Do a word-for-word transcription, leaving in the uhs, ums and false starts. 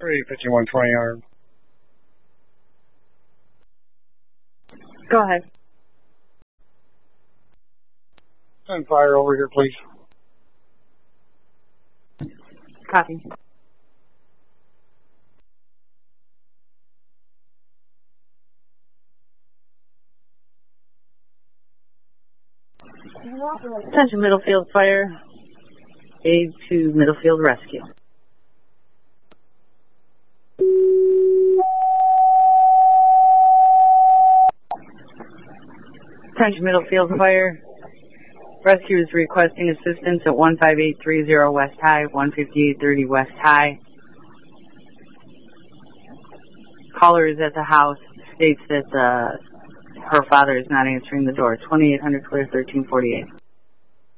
three fifty-one twenty armed. Go ahead. Send fire over here, please. Copy. Attention Middlefield Fire. Aid to Middlefield Rescue. Attention Middlefield Fire. Rescue is requesting assistance at one five eight three zero West High, one fifty-eight thirty West High. Caller is at the house. States that uh, her father is not answering the door. twenty-eight hundred clear, thirteen forty-eight.